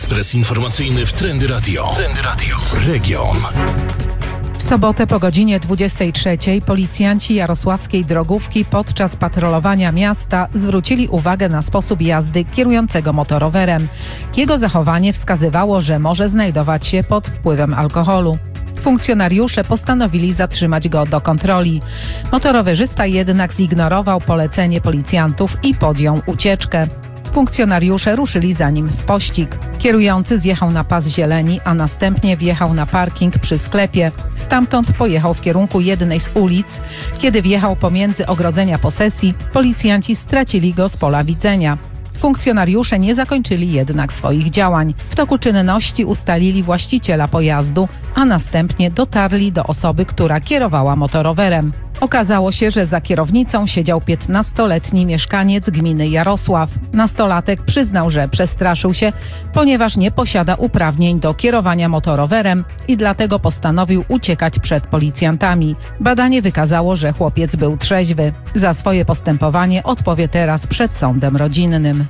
Ekspres informacyjny w Trendy Radio. Region. W sobotę po godzinie 23 policjanci jarosławskiej drogówki podczas patrolowania miasta zwrócili uwagę na sposób jazdy kierującego motorowerem. Jego zachowanie wskazywało, że może znajdować się pod wpływem alkoholu. Funkcjonariusze postanowili zatrzymać go do kontroli. Motorowerzysta jednak zignorował polecenie policjantów i podjął ucieczkę. Funkcjonariusze ruszyli za nim w pościg. Kierujący zjechał na pas zieleni, a następnie wjechał na parking przy sklepie. Stamtąd pojechał w kierunku jednej z ulic. Kiedy wjechał pomiędzy ogrodzenia posesji, policjanci stracili go z pola widzenia. Funkcjonariusze nie zakończyli jednak swoich działań. W toku czynności ustalili właściciela pojazdu, a następnie dotarli do osoby, która kierowała motorowerem. Okazało się, że za kierownicą siedział 15-letni mieszkaniec gminy Jarosław. Nastolatek przyznał, że przestraszył się, ponieważ nie posiada uprawnień do kierowania motorowerem i dlatego postanowił uciekać przed policjantami. Badanie wykazało, że chłopiec był trzeźwy. Za swoje postępowanie odpowie teraz przed sądem rodzinnym.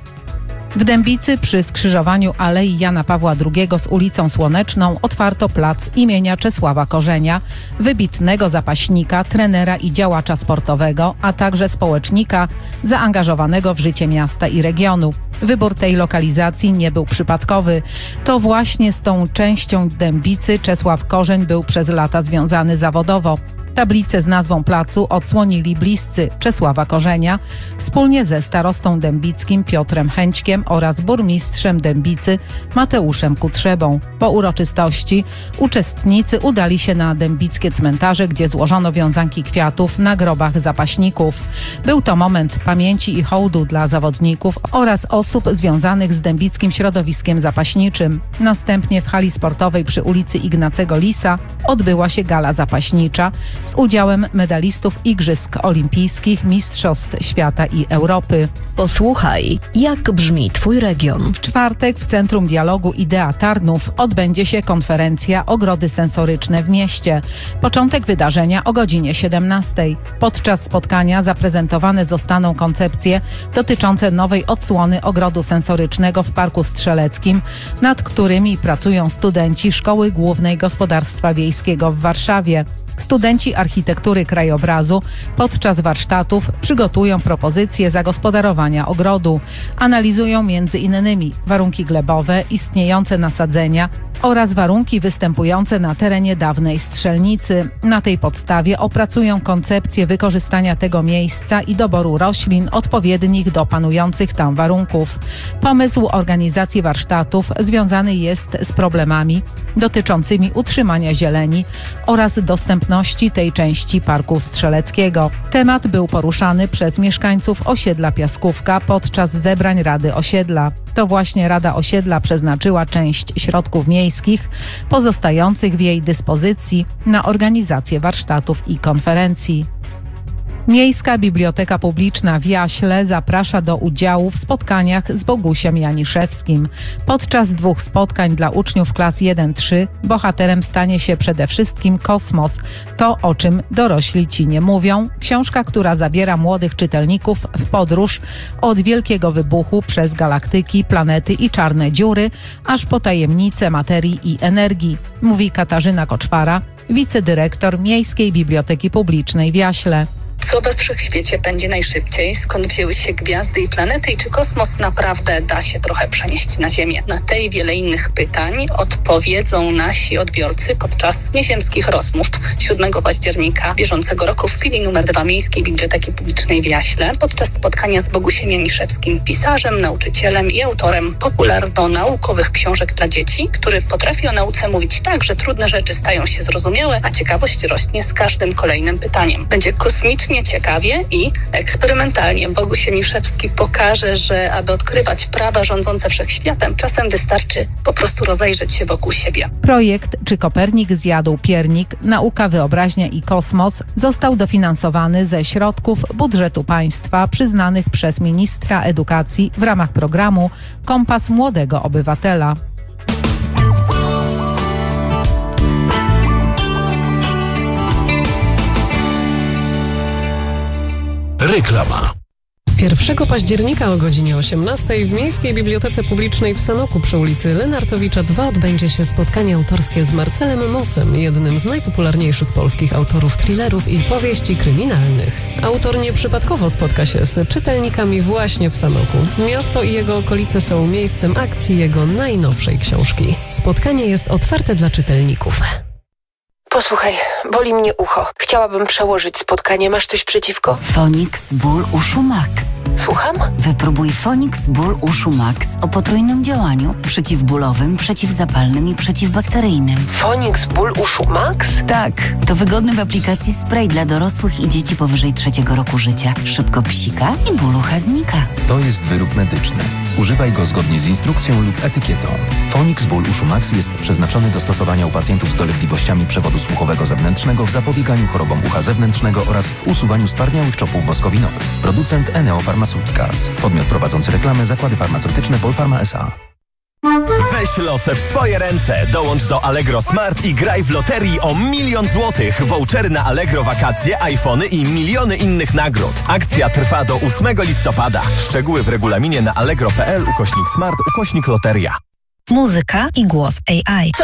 W Dębicy przy skrzyżowaniu Alei Jana Pawła II z ulicą Słoneczną otwarto plac imienia Czesława Korzenia, wybitnego zapaśnika, trenera i działacza sportowego, a także społecznika zaangażowanego w życie miasta i regionu. Wybór tej lokalizacji nie był przypadkowy. To właśnie z tą częścią Dębicy Czesław Korzeń był przez lata związany zawodowo. Tablicę z nazwą placu odsłonili bliscy Czesława Korzenia wspólnie ze starostą dębickim Piotrem Chęćkiem oraz burmistrzem Dębicy Mateuszem Kutrzebą. Po uroczystości uczestnicy udali się na dębickie cmentarze, gdzie złożono wiązanki kwiatów na grobach zapaśników. Był to moment pamięci i hołdu dla zawodników oraz osób związanych z dębickim środowiskiem zapaśniczym. Następnie w hali sportowej przy ulicy Ignacego Lisa odbyła się gala zapaśnicza z udziałem medalistów Igrzysk Olimpijskich, Mistrzostw Świata i Europy. Posłuchaj, jak brzmi Twój region. W czwartek w Centrum Dialogu Idea Tarnów odbędzie się konferencja Ogrody sensoryczne w mieście. Początek wydarzenia o godzinie 17. Podczas spotkania zaprezentowane zostaną koncepcje dotyczące nowej odsłony ogrodu sensorycznego w Parku Strzeleckim, nad którymi pracują studenci Szkoły Głównej Gospodarstwa Wiejskiego w Warszawie. Studenci architektury krajobrazu podczas warsztatów przygotują propozycje zagospodarowania ogrodu. Analizują m.in. warunki glebowe, istniejące nasadzenia oraz warunki występujące na terenie dawnej strzelnicy. Na tej podstawie opracują koncepcję wykorzystania tego miejsca i doboru roślin odpowiednich do panujących tam warunków. Pomysł organizacji warsztatów związany jest z problemami dotyczącymi utrzymania zieleni oraz dostępności tej części Parku Strzeleckiego. Temat był poruszany przez mieszkańców osiedla Piaskówka podczas zebrań Rady Osiedla. To właśnie Rada Osiedla przeznaczyła część środków miejskich pozostających w jej dyspozycji na organizację warsztatów i konferencji. Miejska Biblioteka Publiczna w Jaśle zaprasza do udziału w spotkaniach z Bogusiem Janiszewskim. Podczas 2 spotkań dla uczniów klas 1-3 bohaterem stanie się przede wszystkim kosmos. To, o czym dorośli ci nie mówią. Książka, która zabiera młodych czytelników w podróż od wielkiego wybuchu przez galaktyki, planety i czarne dziury, aż po tajemnice materii i energii, mówi Katarzyna Koczwara, wicedyrektor Miejskiej Biblioteki Publicznej w Jaśle. Co we wszechświecie pędzi najszybciej? Skąd wzięły się gwiazdy i planety? I czy kosmos naprawdę da się trochę przenieść na Ziemię? Na te i wiele innych pytań odpowiedzą nasi odbiorcy podczas nieziemskich rozmów 7 października bieżącego roku w filii nr 2 Miejskiej Biblioteki Publicznej w Jaśle podczas spotkania z Bogusiem Janiszewskim, pisarzem, nauczycielem i autorem popularno-naukowych książek dla dzieci, który potrafi o nauce mówić tak, że trudne rzeczy stają się zrozumiałe, a ciekawość rośnie z każdym kolejnym pytaniem. Będzie kosmicznie ciekawie i eksperymentalnie. Boguś Janiszewski pokaże, że aby odkrywać prawa rządzące wszechświatem, czasem wystarczy po prostu rozejrzeć się wokół siebie. Projekt Czy Kopernik zjadł piernik? Nauka, wyobraźnia i kosmos został dofinansowany ze środków budżetu państwa przyznanych przez ministra edukacji w ramach programu Kompas Młodego Obywatela. Reklama. 1 października o godzinie 18 w Miejskiej Bibliotece Publicznej w Sanoku przy ulicy Lenartowicza 2 odbędzie się spotkanie autorskie z Marcelem Mossem, jednym z najpopularniejszych polskich autorów thrillerów i powieści kryminalnych. Autor nieprzypadkowo spotka się z czytelnikami właśnie w Sanoku. Miasto i jego okolice są miejscem akcji jego najnowszej książki. Spotkanie jest otwarte dla czytelników. Posłuchaj, boli mnie ucho. Chciałabym przełożyć spotkanie. Masz coś przeciwko? Fonix Ból Uszu Max. Słucham? Wypróbuj Fonix Ból Uszu Max o potrójnym działaniu przeciwbólowym, przeciwzapalnym i przeciwbakteryjnym. Fonix Ból Uszu Max? Tak, to wygodny w aplikacji spray dla dorosłych i dzieci powyżej 3 roku życia. Szybko psika i ból ucha znika. To jest wyrób medyczny. Używaj go zgodnie z instrukcją lub etykietą. Fonix Ból Uszu Max jest przeznaczony do stosowania u pacjentów z dolegliwościami przewodu słuchowego zewnętrznego w zapobieganiu chorobom ucha zewnętrznego oraz w usuwaniu stwardniałych czopów woskowinowych. Producent Eneo Pharmaceuticals. Podmiot prowadzący reklamę Zakłady Farmaceutyczne Polpharma S.A. Weź losy w swoje ręce. Dołącz do Allegro Smart i graj w loterii o 1 000 000 złotych. Vouchery na Allegro wakacje, iPhony i miliony innych nagród. Akcja trwa do 8 listopada. Szczegóły w regulaminie na allegro.pl/smart/loteria. Muzyka i głos AI.